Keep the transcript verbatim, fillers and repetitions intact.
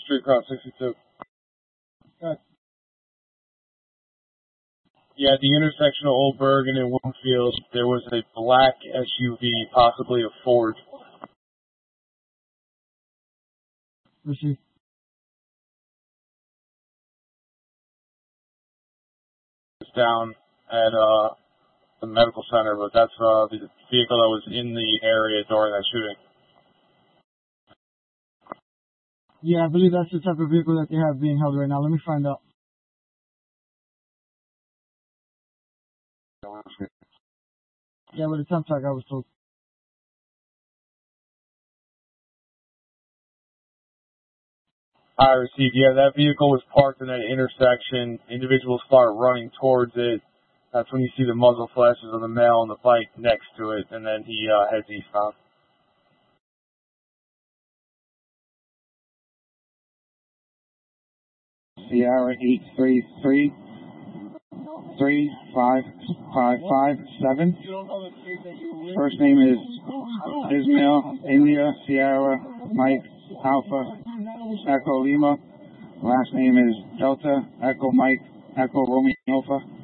Street Cross sixty-two. Good. Yeah, at the intersection of Old Bergen and Winfield, there was a black S U V, possibly a Ford. Receive. It's down at uh, the medical center, but that's uh, the vehicle that was in the area during that shooting. Yeah, I believe that's the type of vehicle that they have being held right now. Let me find out. Yeah, with a temp tag, I was told. I received. Yeah, that vehicle was parked in that intersection. Individuals start running towards it. That's when you see the muzzle flashes of the male on the bike next to it, and then he uh, heads eastbound. Sierra eight three three three five five five seven. First name is Ismail India Sierra Mike Alpha Echo Lima. Last name is Delta Echo Mike Echo Romeo Alpha.